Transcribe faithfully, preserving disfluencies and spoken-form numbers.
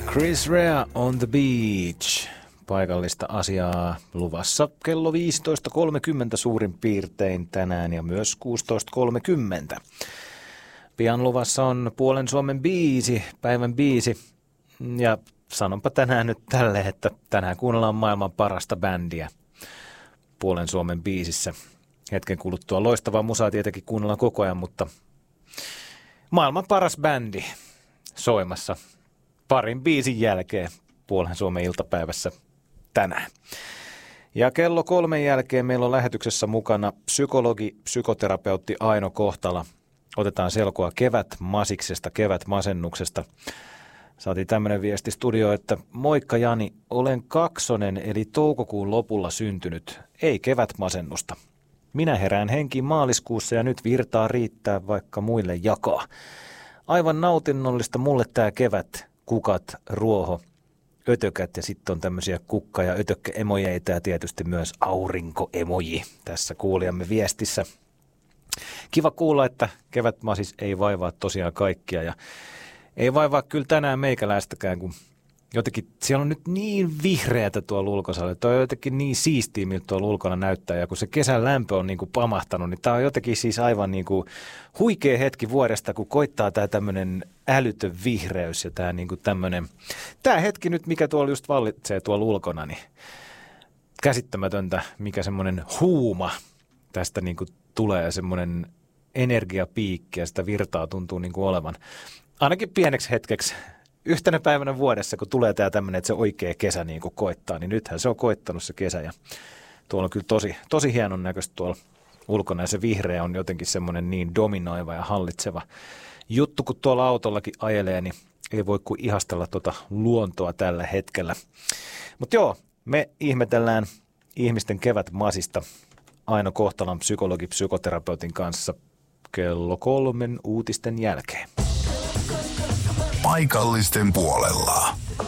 Chris Rea on the beach. Paikallista asiaa luvassa kello viisitoista kolmekymmentä suurin piirtein tänään ja myös kuusitoista kolmekymmentä. Pian luvassa on Puolen Suomen biisi, päivän biisi. Ja sanonpa tänään nyt tälle, että tänään kuunnellaan maailman parasta bändiä Puolen Suomen biisissä. Hetken kuluttua loistavaa musaa tietenkin kuunnellaan koko ajan, mutta maailman paras bändi soimassa parin biisin jälkeen Puolen Suomen iltapäivässä tänään. Ja kello kolmen jälkeen meillä on lähetyksessä mukana psykologi, psykoterapeutti Aino Kohtala. Otetaan selkoa kevätmasiksesta, kevätmasennuksesta. Saatiin tämmöinen viesti studio, että moikka Jani, olen kaksonen eli toukokuun lopulla syntynyt, ei kevätmasennusta. Minä herään henkiin maaliskuussa ja nyt virtaa riittää vaikka muille jakaa. Aivan nautinnollista mulle tää kevät, kukat, ruoho, ötökät ja sitten on tämmöisiä kukka- ja ötökkäemojeita ja tietysti myös aurinkoemoji tässä kuulijamme viestissä. Kiva kuulla, että kevätmasis ei vaivaa tosiaan kaikkia ja ei vaivaa kyllä tänään meikäläistäkään, kun jotenkin siellä on nyt niin vihreätä tuolla ulkosalla. Tuo on jotenkin niin siistiä, miltä tuolla ulkona näyttää. Ja kun se kesän lämpö on niin kuin pamahtanut, niin tämä on jotenkin siis aivan niin kuin huikea hetki vuodesta, kun koittaa tämä tämmöinen älytön vihreys ja tämä niin kuin tämmöinen, tämä hetki nyt, mikä tuolla just vallitsee tuolla ulkona, niin käsittämätöntä, mikä semmoinen huuma tästä niin kuin tulee ja semmoinen energiapiikki ja sitä virtaa tuntuu niin kuin olevan. Ainakin pieneksi hetkeksi. Yhtenä päivänä vuodessa, kun tulee tämä tämmöinen, että se oikea kesä niin kuin koittaa, niin nythän se on koittanut se kesä. Ja tuolla on kyllä tosi, tosi hienon näköistä tuolla ulkona ja se vihreä on jotenkin semmoinen niin dominoiva ja hallitseva juttu, kun tuolla autollakin ajelee, niin ei voi kuin ihastella tuota luontoa tällä hetkellä. Mutta joo, me ihmetellään ihmisten kevätmasista Aino Kohtalan psykologi, psykoterapeutin kanssa kello kolmen uutisten jälkeen. Paikallisten puolella.